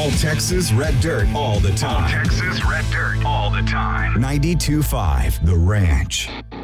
All Texas Red Dirt all the time. Texas Red Dirt all the time. 92.5 The Ranch.